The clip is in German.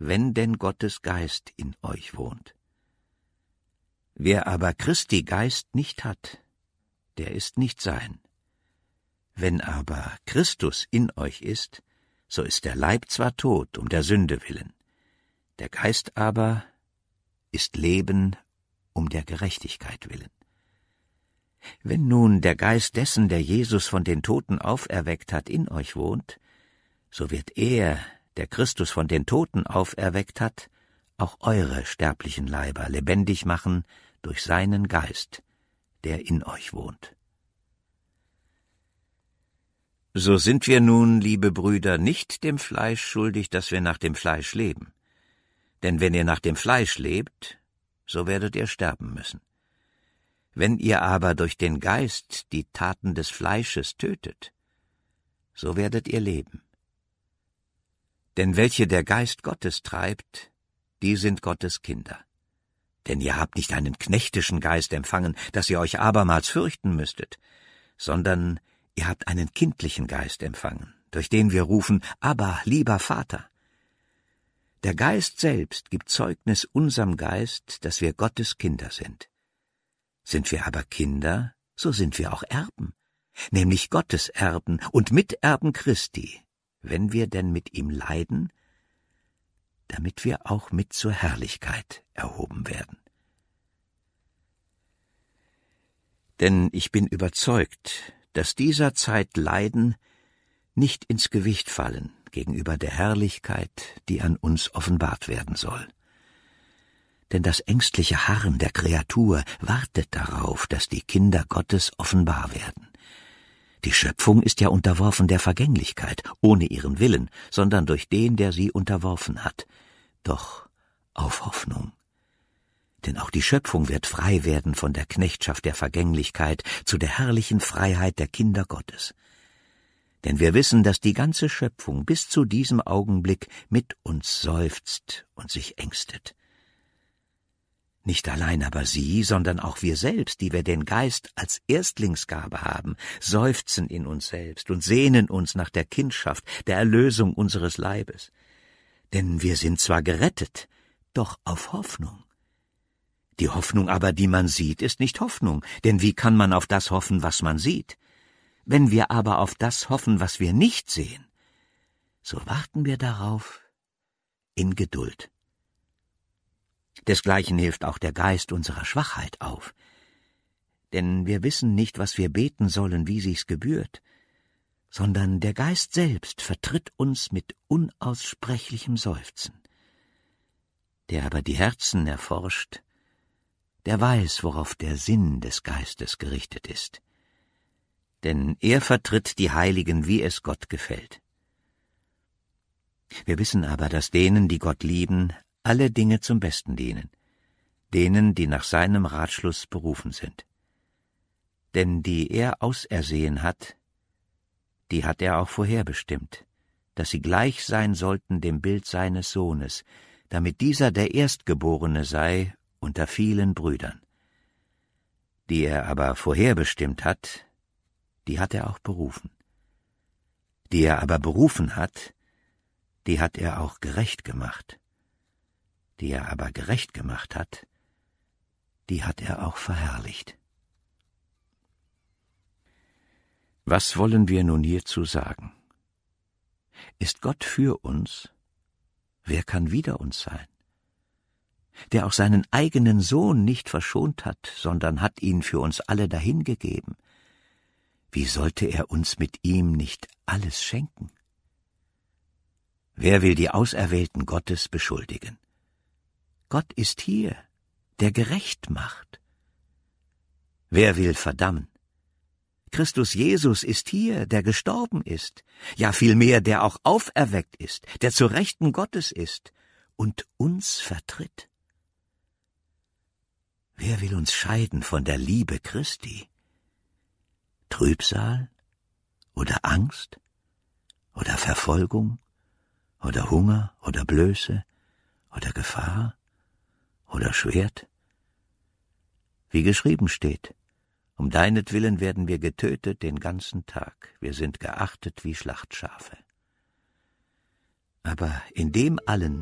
wenn denn Gottes Geist in euch wohnt. Wer aber Christi Geist nicht hat, der ist nicht sein. Wenn aber Christus in euch ist, so ist der Leib zwar tot um der Sünde willen, der Geist aber ist Leben um der Gerechtigkeit willen. Wenn nun der Geist dessen, der Jesus von den Toten auferweckt hat, in euch wohnt, so wird er, der Christus von den Toten auferweckt hat, auch eure sterblichen Leiber lebendig machen durch seinen Geist, der in euch wohnt. So sind wir nun, liebe Brüder, nicht dem Fleisch schuldig, dass wir nach dem Fleisch leben. Denn wenn ihr nach dem Fleisch lebt, so werdet ihr sterben müssen. Wenn ihr aber durch den Geist die Taten des Fleisches tötet, so werdet ihr leben. Denn welche der Geist Gottes treibt, die sind Gottes Kinder. Denn ihr habt nicht einen knechtischen Geist empfangen, dass ihr euch abermals fürchten müsstet, sondern ihr habt einen kindlichen Geist empfangen, durch den wir rufen, Abba, lieber Vater. Der Geist selbst gibt Zeugnis unserem Geist, dass wir Gottes Kinder sind. Sind wir aber Kinder, so sind wir auch Erben, nämlich Gottes Erben und Miterben Christi, wenn wir denn mit ihm leiden, damit wir auch mit zur Herrlichkeit erhoben werden. Denn ich bin überzeugt, dass dieser Zeit Leiden nicht ins Gewicht fallen gegenüber der Herrlichkeit, die an uns offenbart werden soll. Denn das ängstliche Harren der Kreatur wartet darauf, dass die Kinder Gottes offenbar werden. Die Schöpfung ist ja unterworfen der Vergänglichkeit, ohne ihren Willen, sondern durch den, der sie unterworfen hat. Doch auf Hoffnung. Denn auch die Schöpfung wird frei werden von der Knechtschaft der Vergänglichkeit zu der herrlichen Freiheit der Kinder Gottes. Denn wir wissen, dass die ganze Schöpfung bis zu diesem Augenblick mit uns seufzt und sich ängstet. Nicht allein aber sie, sondern auch wir selbst, die wir den Geist als Erstlingsgabe haben, seufzen in uns selbst und sehnen uns nach der Kindschaft, der Erlösung unseres Leibes. Denn wir sind zwar gerettet, doch auf Hoffnung. Die Hoffnung aber, die man sieht, ist nicht Hoffnung, denn wie kann man auf das hoffen, was man sieht? Wenn wir aber auf das hoffen, was wir nicht sehen, so warten wir darauf in Geduld. Desgleichen hilft auch der Geist unserer Schwachheit auf. Denn wir wissen nicht, was wir beten sollen, wie sich's gebührt, sondern der Geist selbst vertritt uns mit unaussprechlichem Seufzen. Der aber die Herzen erforscht, der weiß, worauf der Sinn des Geistes gerichtet ist. Denn er vertritt die Heiligen, wie es Gott gefällt. Wir wissen aber, dass denen, die Gott lieben, alle Dinge zum Besten dienen, denen, die nach seinem Ratschluss berufen sind. Denn die er ausersehen hat, die hat er auch vorherbestimmt, dass sie gleich sein sollten dem Bild seines Sohnes, damit dieser der Erstgeborene sei unter vielen Brüdern. Die er aber vorherbestimmt hat, die hat er auch berufen. Die er aber berufen hat, die hat er auch gerecht gemacht. Die er aber gerecht gemacht hat, die hat er auch verherrlicht. Was wollen wir nun hierzu sagen? Ist Gott für uns? Wer kann wider uns sein? Der auch seinen eigenen Sohn nicht verschont hat, sondern hat ihn für uns alle dahingegeben. Wie sollte er uns mit ihm nicht alles schenken? Wer will die Auserwählten Gottes beschuldigen? Gott ist hier, der gerecht macht. Wer will verdammen? Christus Jesus ist hier, der gestorben ist, ja vielmehr, der auch auferweckt ist, der zur Rechten Gottes ist und uns vertritt. Wer will uns scheiden von der Liebe Christi? Trübsal oder Angst oder Verfolgung oder Hunger oder Blöße oder Gefahr oder Schwert? Wie geschrieben steht, um deinetwillen werden wir getötet den ganzen Tag, wir sind geachtet wie Schlachtschafe. Aber in dem allen